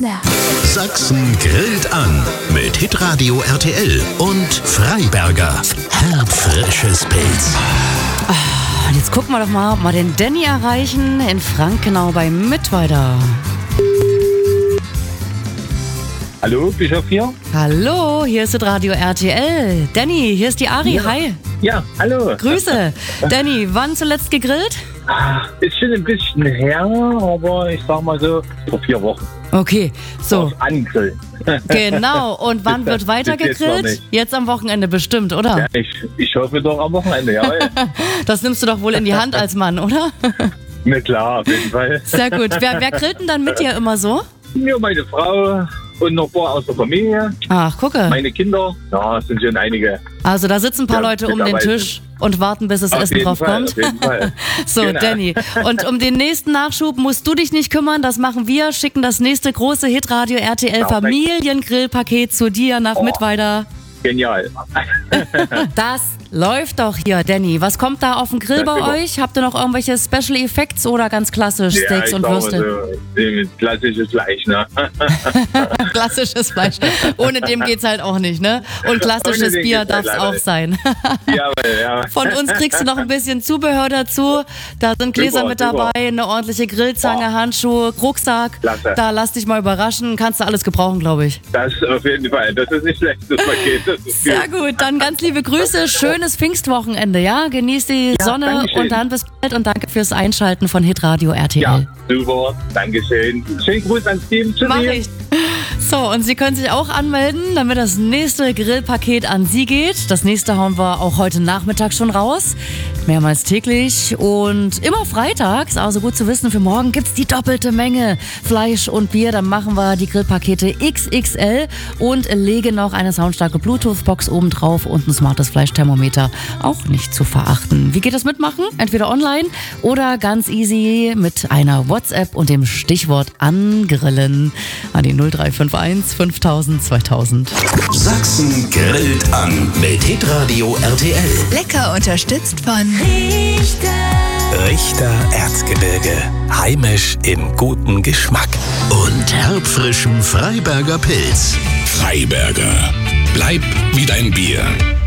Sachsen grillt an mit Hitradio RTL und Freiberger. Herbfrisches Pilz. Und jetzt gucken wir doch mal, ob wir den Danny erreichen in Frankenau bei Mittweida. Hallo, Bischof hier? Hallo, hier ist Hitradio RTL. Danny, hier ist die Ari. Ja. Hi. Ja, hallo. Grüße. Danny, wann zuletzt gegrillt? Ist schon ein bisschen her, aber ich sag mal so vor 4 Wochen. Okay, so. Auf Angrillen. Genau. Und wann wird weiter Bis jetzt noch gegrillt? nicht. Jetzt am Wochenende bestimmt, oder? Ja, ich hoffe doch am Wochenende, ja. Das nimmst du doch wohl in die Hand als Mann, oder? Na klar, auf jeden Fall. Sehr gut. Wer grillt denn dann mit dir immer so? Ja, meine Frau und noch ein paar aus der Familie. Ach, gucke. Meine Kinder. Ja, es sind schon einige. Also da sitzen ein paar Ja, Leute um den mittlerweile. Tisch und warten, bis das Auf Essen jeden drauf Fall, kommt. auf jeden Fall. So, Genau. Danny. Und um den nächsten Nachschub musst du dich nicht kümmern. Das machen wir. Schicken das nächste große Hitradio RTL Perfekt. Familiengrillpaket zu dir nach Mittweida. Genial. Das läuft doch hier, Danny. Was kommt da auf den Grill bei Ja, super. euch? Habt ihr noch irgendwelche Special Effects oder ganz klassisch Steaks ich und sag mal Würste? so, klassisches Fleisch, ne? Klassisches Fleisch. Ohne dem geht's halt auch nicht, ne? Und klassisches Ohne dem Bier geht's halt darf's leider auch nicht. sein. Ja. Von uns kriegst du noch ein bisschen Zubehör dazu. Da sind Gläser Super, mit super. dabei, eine ordentliche Grillzange, Handschuhe, Rucksack. Klasse. Da lass dich mal überraschen. Kannst du alles gebrauchen, glaube ich. Das auf jeden Fall. Das ist nicht schlecht, das Paket. Das ist Sehr gut. gut, dann ganz liebe Grüße. Schönes Pfingstwochenende, ja? Genieß die Ja, Sonne Dankeschön. und dann bis bald und danke fürs Einschalten von Hitradio RTL. Ja, super. Dankeschön. Schönen Gruß ans Team. Tschüssi. Mach ich. So, und Sie können sich auch anmelden, damit das nächste Grillpaket an Sie geht. Das nächste hauen wir auch heute Nachmittag schon raus. Mehrmals täglich und immer freitags. Also gut zu wissen, für morgen gibt's die doppelte Menge Fleisch und Bier. Dann machen wir die Grillpakete XXL und legen noch eine soundstarke Bluetooth-Box oben drauf und ein smartes Fleischthermometer. Auch nicht zu verachten. Wie geht das mitmachen? Entweder online oder ganz easy mit einer WhatsApp und dem Stichwort angrillen an die 0351 5000 2000. Sachsen grillt an mit Hitradio RTL. Lecker unterstützt von Richter Erzgebirge. Heimisch im guten Geschmack. Und herbfrischem Freiberger Pilz. Freiberger. Bleib wie dein Bier.